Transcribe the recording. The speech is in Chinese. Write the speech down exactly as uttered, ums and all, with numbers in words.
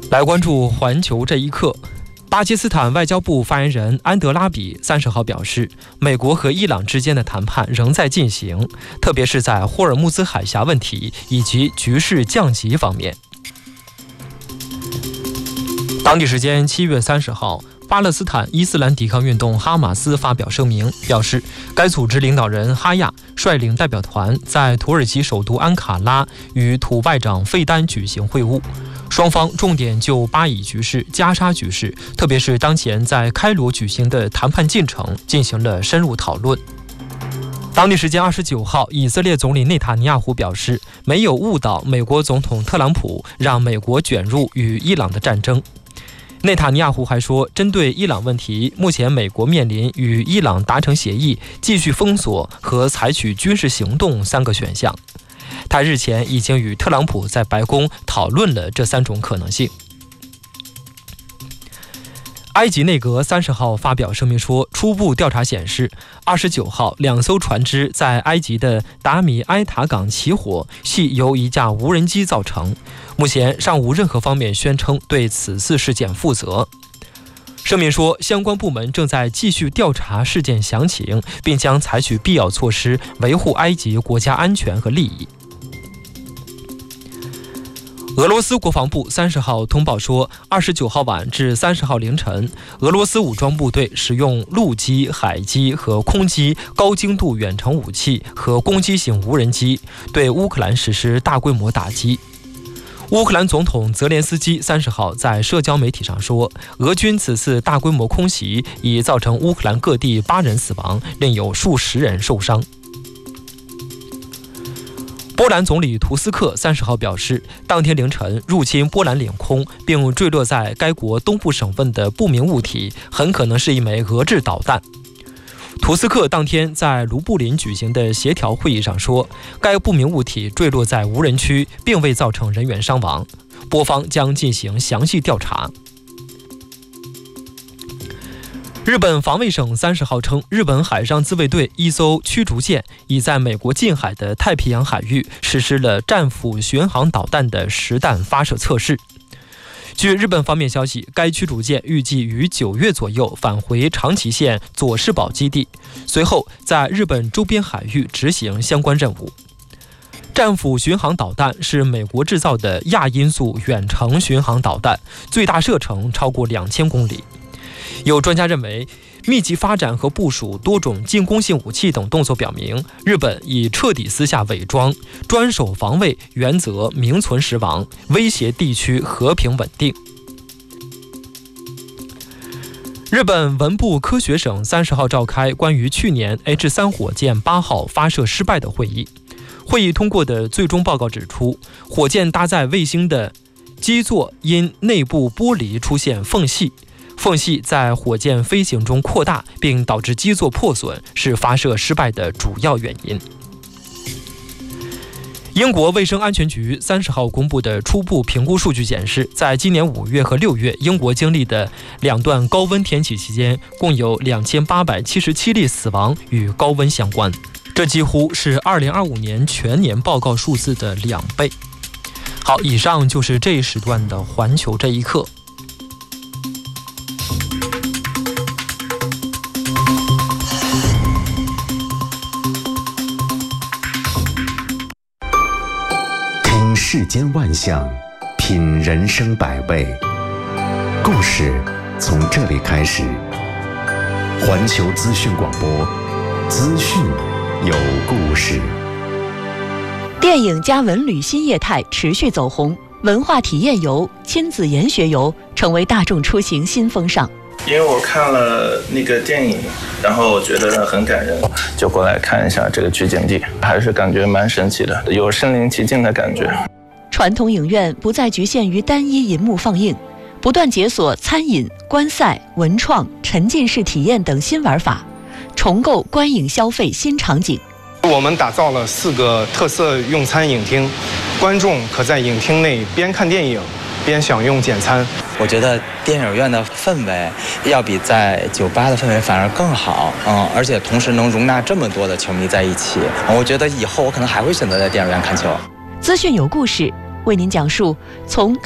来关注环球这一刻。巴基斯坦外交部发言人安德拉比三十号表示，美国和伊朗之间的谈判仍在进行，特别是在霍尔木兹海峡问题以及局势降级方面。当地时间七月三十号，巴勒斯坦伊斯兰抵抗运动哈马斯发表声明，表示该组织领导人哈亚率领代表团在土耳其首都安卡拉与土外长费丹举行会晤，双方重点就巴以局势、加沙局势，特别是当前在开罗举行的谈判进程进行了深入讨论。当地时间二十九号，以色列总理内塔尼亚胡表示，没有误导美国总统特朗普，让美国卷入与伊朗的战争。内塔尼亚胡还说，针对伊朗问题，目前美国面临与伊朗达成协议、继续封锁和采取军事行动三个选项。他日前已经与特朗普在白宫讨论了这三种可能性。埃及内阁三十号发表声明说，初步调查显示，二十九号两艘船只在埃及的达米埃塔港起火，系由一架无人机造成。目前尚无任何方面宣称对此次事件负责。声明说，相关部门正在继续调查事件详情，并将采取必要措施维护埃及国家安全和利益。俄罗斯国防部三十号通报说，二十九号晚至三十号凌晨，俄罗斯武装部队使用陆基、海基和空基高精度远程武器和攻击型无人机对乌克兰实施大规模打击。乌克兰总统泽连斯基三十号在社交媒体上说，俄军此次大规模空袭已造成乌克兰各地八人死亡，另有数十人受伤。波兰总理图斯克三十号表示，当天凌晨入侵波兰领空并坠落在该国东部省份的不明物体，很可能是一枚俄制导弹。图斯克当天在卢布林举行的协调会议上说，该不明物体坠落在无人区，并未造成人员伤亡，波方将进行详细调查。日本防卫省三十号称，日本海上自卫队一艘驱逐舰已在美国近海的太平洋海域实施了战斧巡航导弹的实弹发射测试。据日本方面消息，该驱逐舰预计于九月左右返回长崎县佐世保基地，随后在日本周边海域执行相关任务。战斧巡航导弹是美国制造的亚音速远程巡航导弹，最大射程超过两千公里。有专家认为，密集发展和部署多种进攻性武器等动作表明，日本已彻底撕下伪装、专守防卫原则名存实亡，威胁地区和平稳定。日本文部科学省三十号召开关于去年 H 三 火箭八号发射失败的会议。会议通过的最终报告指出，火箭搭载卫星的基座因内部玻璃出现缝隙。缝隙在火箭飞行中扩大，并导致基座破损，是发射失败的主要原因。英国卫生安全局三十号公布的初步评估数据显示，在今年五月和六月，英国经历的两段高温天气期间，共有两千八百七十七例死亡与高温相关，这几乎是二零二五年全年报告数字的两倍。好，以上就是这一时段的环球这一刻。 世间万象，品人生百味，故事从这里开始。环球资讯广播，资讯有故事。 电影加文旅新业态持续走红，文化体验游、亲子研学游成为大众出行新风尚。 因为我看了那个电影，然后我觉得很感人，就过来看一下这个取景地，还是感觉蛮神奇的，有身临其境的感觉。 传统影院不再局限于单一银幕放映，不断解锁餐饮、观赛、文创、沉浸式体验等新玩法，重构观影消费新场景。 我们打造了四个特色用餐影厅，观众可在影厅内边看电影边享用简餐。 我觉得电影院的氛围要比在酒吧的氛围反而更好，嗯，而且同时能容纳这么多的球迷在一起，我觉得以后我可能还会选择在电影院看球。 资讯有故事，为您讲述从